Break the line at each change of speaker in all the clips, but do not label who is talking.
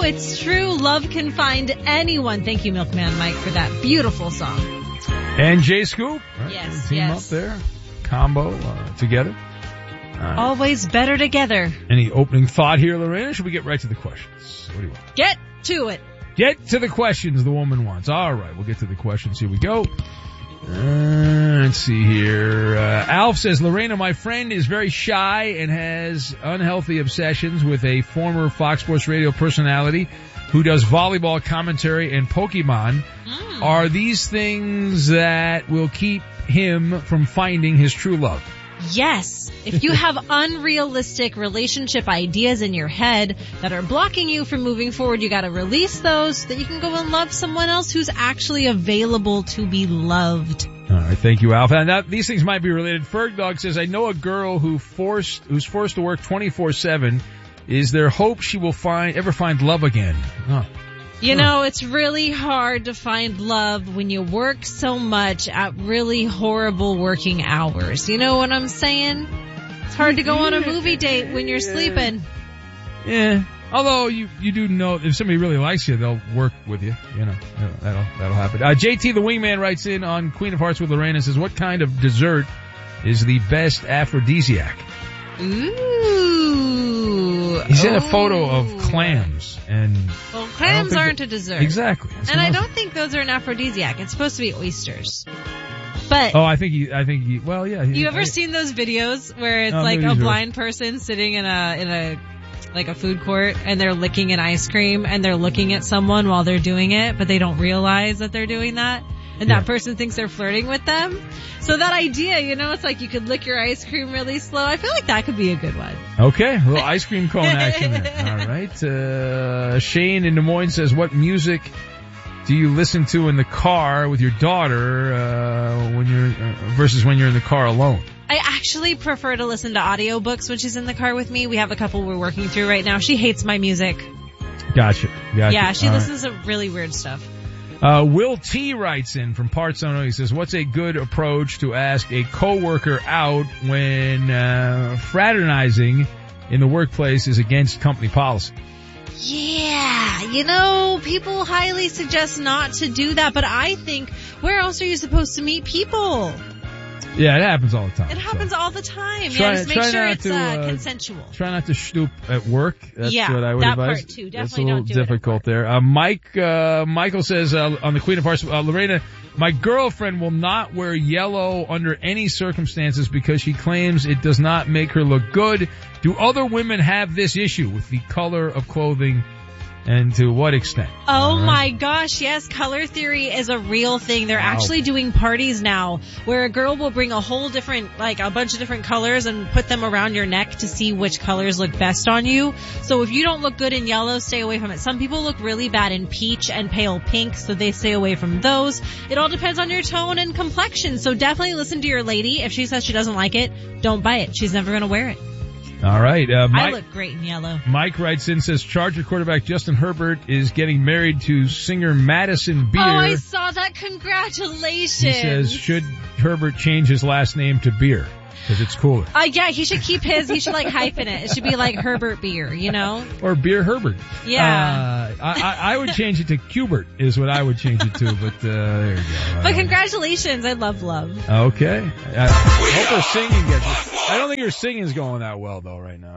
It's true. Love can find anyone. Thank you, Milkman Mike, for that beautiful song.
And J Scoop. Right?
Yes,
Team up there. Combo together.
Always better together.
Any opening thought here, Lorena? Or should we get right to the questions? What do you want?
Get to it.
Get to the questions the woman wants. All right, we'll get to the questions. Here we go. Let's see here. Alf says, Lorena, my friend is very shy and has unhealthy obsessions with a former Fox Sports Radio personality who does volleyball commentary and Pokemon. Are these things that will keep him from finding his true love?
Yes. If you have unrealistic relationship ideas in your head that are blocking you from moving forward, you gotta release those so that you can go and love someone else who's actually available to be loved.
All right, thank you, Alpha. And these things might be related. Fergdog says, I know a girl who's forced to work 24/7. Is there hope she will ever find love again? Oh.
You know, it's really hard to find love when you work so much at really horrible working hours. You know what I'm saying? It's hard to go on a movie date when you're sleeping.
Yeah. Although you do know if somebody really likes you, they'll work with you. You know, that'll happen. JT the Wingman writes in on Queen of Hearts with Lorena and says, what kind of dessert is the best aphrodisiac?
Ooh.
He sent a photo of clams and...
Well, clams aren't a dessert.
Exactly.
And I don't think those are an aphrodisiac. It's supposed to be oysters. But...
Oh, I think he, well, yeah.
You ever seen those videos where it's like a blind person sitting in a food court and they're licking an ice cream and they're looking at someone while they're doing it, but they don't realize that they're doing that? And that person thinks they're flirting with them. So that idea, it's like you could lick your ice cream really slow. I feel like that could be a good one.
Okay, a little ice cream cone action there. All right. Shane in Des Moines says, what music do you listen to in the car with your daughter versus when you're in the car alone?
I actually prefer to listen to audiobooks when she's in the car with me. We have a couple we're working through right now. She hates my music.
Gotcha.
Yeah, she listens to really weird stuff.
Will T writes in from Parts Unknown. He says, what's a good approach to ask a coworker out when fraternizing in the workplace is against company policy?
Yeah, people highly suggest not to do that, but I think, where else are you supposed to meet people?
Yeah, it happens all the time.
It happens all the time.
Just
make sure it's consensual.
Try not to stoop at work. That's what I would
that
advise.
Part too. Definitely
That's a little
don't do
difficult there. Michael says on the Queen of Hearts, Lorena, my girlfriend will not wear yellow under any circumstances because she claims it does not make her look good. Do other women have this issue with the color of clothing? And to what extent?
Oh my gosh, yes, color theory is a real thing. They're actually doing parties now where a girl will bring a whole different, a bunch of different colors and put them around your neck to see which colors look best on you. So if you don't look good in yellow, stay away from it. Some people look really bad in peach and pale pink, so they stay away from those. It all depends on your tone and complexion. So definitely listen to your lady. If she says she doesn't like it, don't buy it. She's never going to wear it.
All right.
I look great in yellow.
Mike writes in, says Charger quarterback Justin Herbert is getting married to singer Madison Beer.
Oh, I saw that. Congratulations.
He says, should Herbert change his last name to Beer? Because it's cooler.
Yeah, he should keep his. He should hyphen it. It should be like Herbert Beer,
Or Beer Herbert.
Yeah.
I would change it to Cubert is what I would change it to, but there you go.
But congratulations. I love love.
Okay. I hope her singing gets it. I don't think her singing is going that well, though, right now.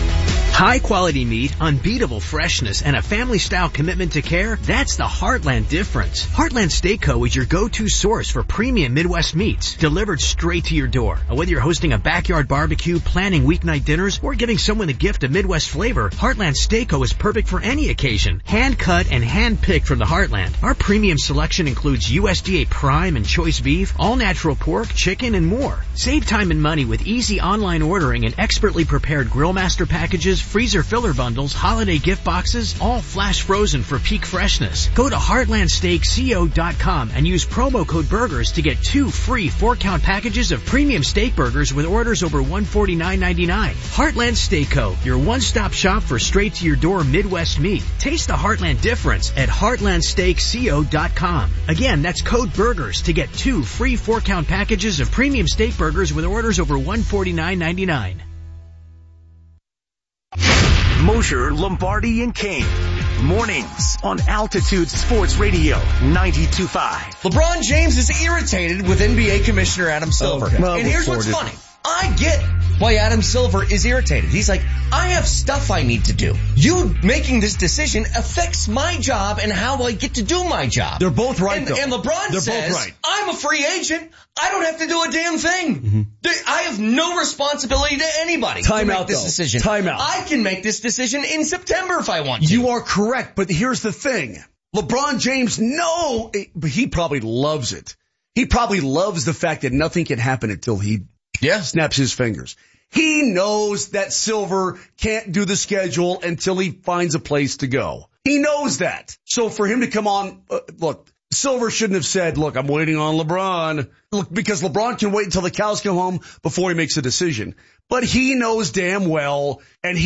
High quality meat, unbeatable freshness, and a family style commitment to care, that's the Heartland difference. Heartland Steak Co. is your go-to source for premium Midwest meats, delivered straight to your door. Whether you're hosting a backyard barbecue, planning weeknight dinners, or giving someone a gift of Midwest flavor, Heartland Steak Co. is perfect for any occasion. Hand cut and hand picked from the Heartland. Our premium selection includes USDA prime and choice beef, all natural pork, chicken, and more. Save time and money with easy online ordering and expertly prepared Grillmaster packages, freezer filler bundles, holiday gift boxes, all flash frozen for peak freshness. Go to heartlandsteakco.com and use promo code BURGERS to get 2 free 4-count packages of premium steak burgers with orders over $149.99. Heartland Steak Co., your one-stop shop for straight-to-your-door Midwest meat. Taste the Heartland difference at heartlandsteakco.com. Again, that's code BURGERS to get 2 free 4-count packages of premium steak burgers with orders over $149.99.
Mosher, Lombardi, and Kane. Mornings on Altitude Sports Radio 92.5.
LeBron James is irritated with NBA Commissioner Adam Silver. Okay. Well, and here's what's funny. I get why Adam Silver is irritated. He's like, I have stuff I need to do. You making this decision affects my job and how I get to do my job.
They're both right, though.
And LeBron
They're
says,
both right.
I'm a free agent. I don't have to do a damn thing. Mm-hmm. I have no responsibility to anybody to make this decision.
Time out.
I can make this decision in September if I want to.
You are correct, but here's the thing. LeBron James, but he probably loves it. He probably loves the fact that nothing can happen until he snaps his fingers. He knows that Silver can't do the schedule until he finds a place to go. He knows that. So for him to come on, look, Silver shouldn't have said, look, I'm waiting on LeBron. Look, because LeBron can wait until the cows come home before he makes a decision. But he knows damn well, and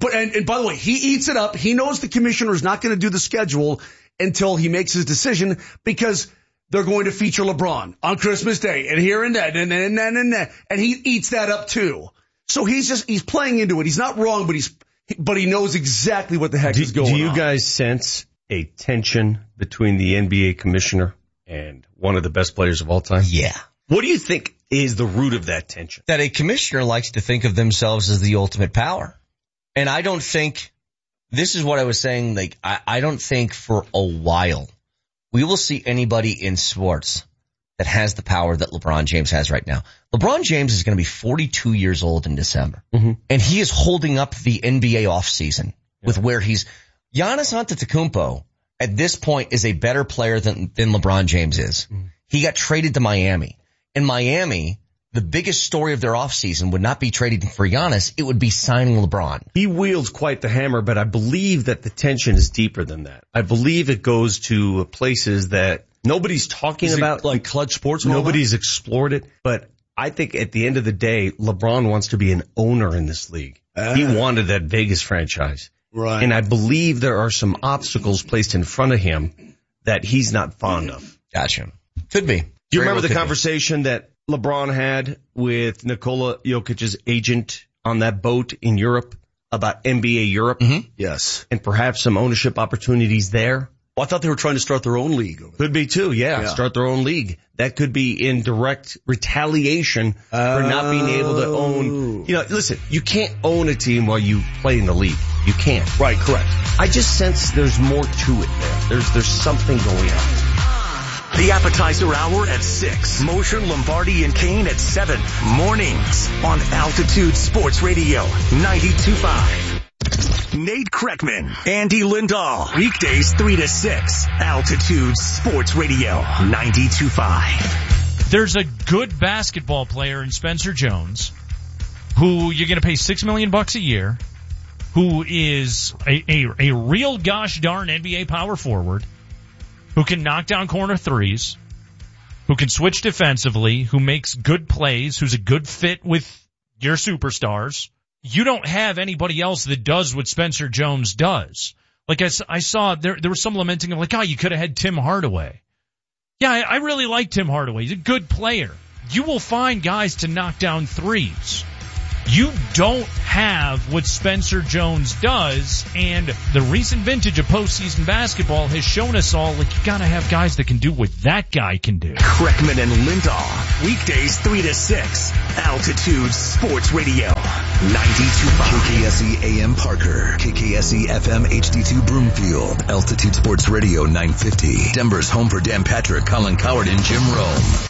by the way, he eats it up. He knows the commissioner is not going to do the schedule until he makes his decision because they're going to feature LeBron on Christmas Day and here and that and that. And he eats that up too. So he's playing into it. He's not wrong, but he knows exactly what the heck is going on.
Do you guys sense a tension between the NBA commissioner and one of the best players of all time?
Yeah.
What do you think is the root of that tension?
That a commissioner likes to think of themselves as the ultimate power. And I don't think, this is what I was saying, like, I don't think for a while we will see anybody in sports that has the power that LeBron James has right now. LeBron James is going to be 42 years old in December. Mm-hmm. And he is holding up the NBA offseason with where Giannis Antetokounmpo at this point is a better player than LeBron James is. Mm-hmm. He got traded to Miami. In Miami, the biggest story of their offseason would not be trading for Giannis. It would be signing LeBron.
He wields quite the hammer, but I believe that the tension is deeper than that. I believe it goes to places that nobody's talking about.
Like Clutch Sports?
Nobody's explored it. But I think at the end of the day, LeBron wants to be an owner in this league. He wanted that Vegas franchise.
Right.
And I believe there are some obstacles placed in front of him that he's not fond of.
Gotcha. Could be.
Do you remember the conversation that LeBron had with Nikola Jokic's agent on that boat in Europe about NBA Europe?
Mm-hmm. Yes.
And perhaps some ownership opportunities there?
Well, I thought they were trying to start their own league.
Could be too, yeah. Start their own league. That could be in direct retaliation for not being able to own. You know, listen, you can't own a team while you play in the league. You can't.
Right, correct.
I just sense there's more to it there. There's something going on.
The appetizer hour at 6. Mosher, Lombardi, and Kane at 7. Mornings on Altitude Sports Radio 92.5. Nate Kreckman, Andy Lindahl. Weekdays 3 to 6. Altitude Sports Radio 92.5.
There's a good basketball player in Spencer Jones who you're going to pay $6 million a year, who is a real gosh darn NBA power forward, who can knock down corner threes, who can switch defensively, who makes good plays, who's a good fit with your superstars. You don't have anybody else that does what Spencer Jones does. Like I saw there was some lamenting of like, you could have had Tim Hardaway. Yeah, I really like Tim Hardaway. He's a good player. You will find guys to knock down threes. You don't have what Spencer Jones does, and the recent vintage of postseason basketball has shown us all, like, you gotta have guys that can do what that guy can do.
Kreckman and Lindahl, weekdays 3 to 6, Altitude Sports Radio 92.5.
KKSE AM Parker, KKSE FM HD2 Broomfield, Altitude Sports Radio 950, Denver's home for Dan Patrick, Colin Coward, and Jim Rome.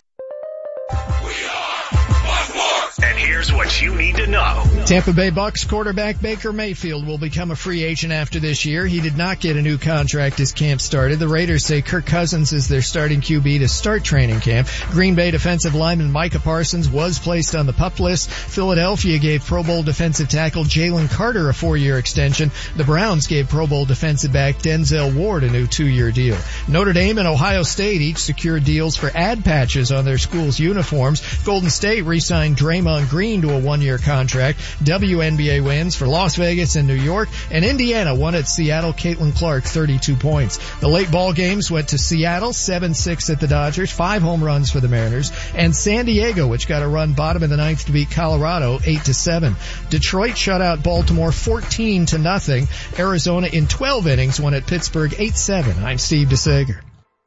And here's what you need to know.
Tampa Bay Bucks quarterback Baker Mayfield will become a free agent after this year. He did not get a new contract as camp started. The Raiders say Kirk Cousins is their starting QB to start training camp. Green Bay defensive lineman Micah Parsons was placed on the PUP list. Philadelphia gave Pro Bowl defensive tackle Jalen Carter a 4-year extension. The Browns gave Pro Bowl defensive back Denzel Ward a new 2-year deal. Notre Dame and Ohio State each secured deals for ad patches on their schools' uniforms. Golden State re-signed Draymond Green to to a 1-year contract. WNBA wins for Las Vegas and New York, and Indiana won at Seattle. Caitlin Clark, 32 points. The late ball games went to Seattle, 7-6 at the Dodgers, 5 home runs for the Mariners, and San Diego, which got a run bottom of the 9th to beat Colorado, 8-7. Detroit shut out Baltimore 14-0. Arizona in 12 innings won at Pittsburgh 8-7. I'm Steve DeSager.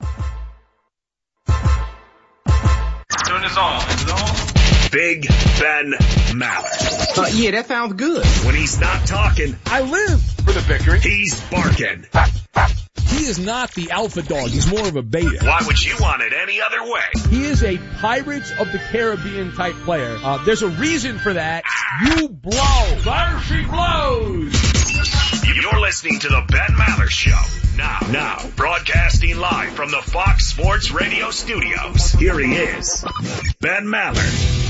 Turn this on. Big Ben Maller.
Yeah, that sounds good.
When he's not talking,
I live for the bickering.
He's barking.
He is not the alpha dog. He's more of a beta.
Why would you want it any other way?
He is a Pirates of the Caribbean type player. There's a reason for that. You blow. There she blows.
You're listening to the Ben Maller Show. Now, broadcasting live from the Fox Sports Radio studios. Here he is, Ben Maller.